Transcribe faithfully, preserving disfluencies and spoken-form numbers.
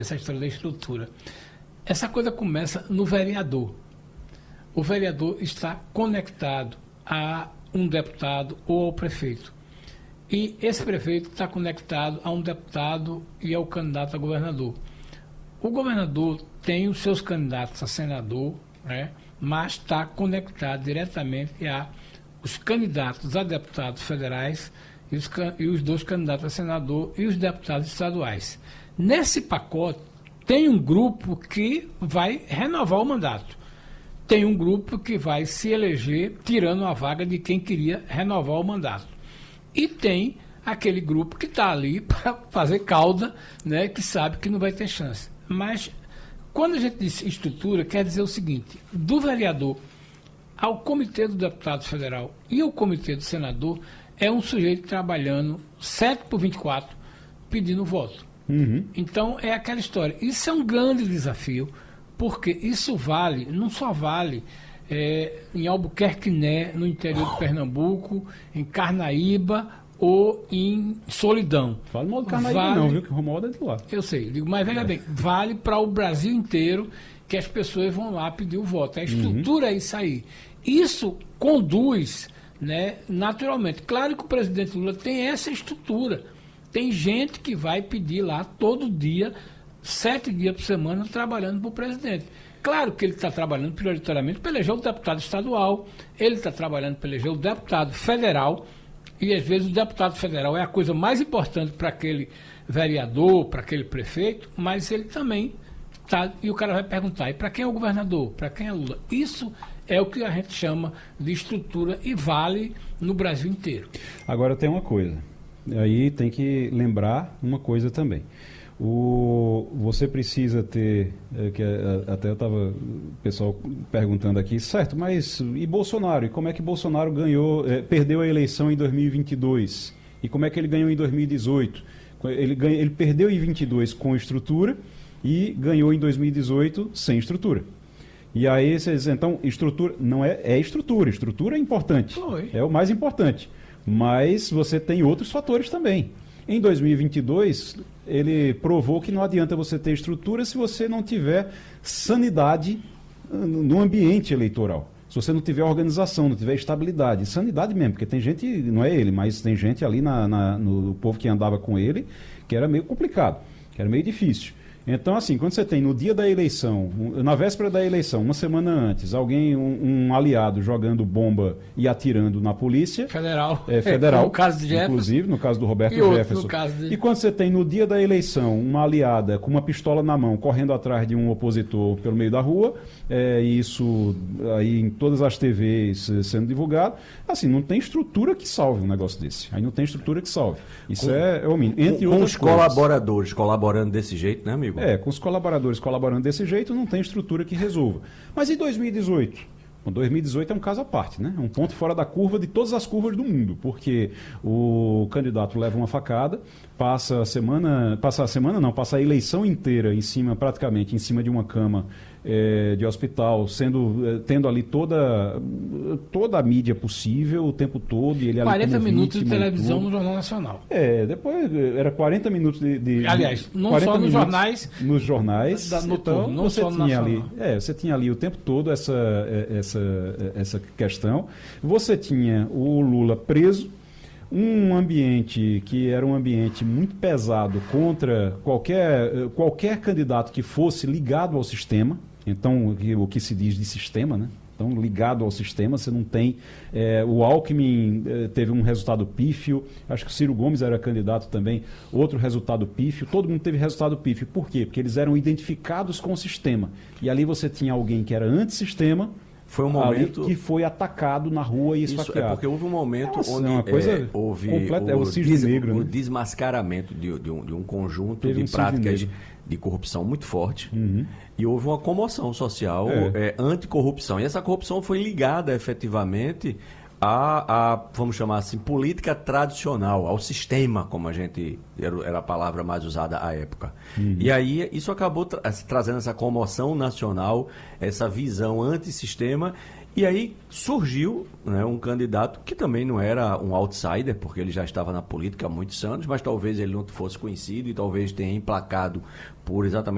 essa história da estrutura. Essa coisa começa no vereador. O vereador está conectado a um deputado ou ao prefeito. E esse prefeito está conectado a um deputado e ao candidato a governador. O governador tem os seus candidatos a senador, né, mas está conectado diretamente a os candidatos a deputados federais e os, e os dois candidatos a senador e os deputados estaduais. Nesse pacote, tem um grupo que vai renovar o mandato. Tem um grupo que vai se eleger tirando a vaga de quem queria renovar o mandato. E tem aquele grupo que está ali para fazer cauda, né, que sabe que não vai ter chance. Mas, quando a gente diz estrutura, quer dizer o seguinte: do vereador ao comitê do deputado federal e ao comitê do senador, é um sujeito trabalhando sete por vinte e quatro pedindo voto. Uhum. Então, é aquela história. Isso é um grande desafio, porque isso vale, não só vale é, em Albuquerque, né, no interior de Pernambuco, em Carnaíba ou em Solidão. Fala mal do Carnaíba vale, não, viu? Que o Romualdo é de lá. Eu sei, digo, mas veja é. bem, vale para o Brasil inteiro que as pessoas vão lá pedir o voto. A estrutura uhum. é isso aí. Isso conduz, né, naturalmente. Claro que o presidente Lula tem essa estrutura. Tem gente que vai pedir lá todo dia, sete dias por semana, trabalhando para o presidente. Claro que ele está trabalhando prioritariamente para eleger o deputado estadual, ele está trabalhando para eleger o deputado federal, e às vezes o deputado federal é a coisa mais importante para aquele vereador, para aquele prefeito, mas ele também está. E o cara vai perguntar: e para quem é o governador? Para quem é Lula? Isso é o que a gente chama de estrutura e vale no Brasil inteiro. Agora tem uma coisa. Aí tem que lembrar uma coisa também. O, você precisa ter, é, que é, até eu estava, o pessoal perguntando aqui, certo, mas e Bolsonaro? E como é que Bolsonaro ganhou, é, perdeu a eleição em dois mil e vinte e dois? E como é que ele ganhou em dois mil e dezoito? Ele, ganha, ele perdeu em vinte e dois com estrutura e ganhou em dois mil e dezoito sem estrutura. E aí vocês, então, estrutura, não é, é estrutura, estrutura é importante, Foi. é o mais importante. Mas você tem outros fatores também. Em dois mil e vinte e dois, ele provou que não adianta você ter estrutura se você não tiver sanidade no ambiente eleitoral. Se você não tiver organização, não tiver estabilidade. Sanidade mesmo, porque tem gente, não é ele, mas tem gente ali na, na, no povo que andava com ele que era meio complicado, que era meio difícil. Então, assim, quando você tem no dia da eleição, na véspera da eleição, uma semana antes, alguém, um, um aliado jogando bomba e atirando na polícia... Federal. É, federal. No caso de Jefferson. Inclusive, no caso do Roberto e outro, Jefferson. No caso de... E quando você tem no dia da eleição uma aliada com uma pistola na mão, correndo atrás de um opositor pelo meio da rua, é, isso aí em todas as T Vs sendo divulgado, assim, não tem estrutura que salve um negócio desse. Aí não tem estrutura que salve. Isso com, é, é o mínimo. Entre com, outras com os colaboradores colaborando desse jeito, né, amigo? É, com os colaboradores colaborando desse jeito, não tem estrutura que resolva. Mas e dois mil e dezoito? Bom, dois mil e dezoito é um caso à parte, né? É um ponto fora da curva de todas as curvas do mundo, porque o candidato leva uma facada, passa a semana, passa a semana não, passa a eleição inteira em cima, praticamente, em cima de uma cama é, de hospital, sendo, é, tendo ali toda, toda a mídia possível o tempo todo. E ele quarenta minutos de televisão no Jornal Nacional. É, depois era quarenta minutos de... de Aliás, não só nos jornais... Nos jornais. Da, no então, todo, não você só no tinha nacional. ali, é, você tinha ali o tempo todo essa, essa, essa questão. Você tinha o Lula preso, um ambiente que era um ambiente muito pesado contra qualquer, qualquer candidato que fosse ligado ao sistema. Então, o que, o que se diz de sistema, né? Então, ligado ao sistema, você não tem... É, o Alckmin é, teve um resultado pífio, acho que o Ciro Gomes era candidato também, outro resultado pífio, todo mundo teve resultado pífio. Por quê? Porque eles eram identificados com o sistema. E ali você tinha alguém que era antissistema, foi um momento que foi atacado na rua e esfaqueado. Isso é porque houve um momento Nossa, onde uma coisa é, houve completa, o, é o, des, negro, o né? desmascaramento de, de, um, de um conjunto Teve de um práticas de corrupção muito forte. Uhum. E houve uma comoção social é. É, anticorrupção. E essa corrupção foi ligada efetivamente à, à, vamos chamar assim, política tradicional, ao sistema, como a gente, era, era a palavra mais usada à época. Uhum. E aí isso acabou tra trazendo essa comoção nacional, essa visão antissistema. E aí surgiu, né, um candidato que também não era um outsider, porque ele já estava na política há muitos anos, mas talvez ele não fosse conhecido e talvez tenha emplacado por exatamente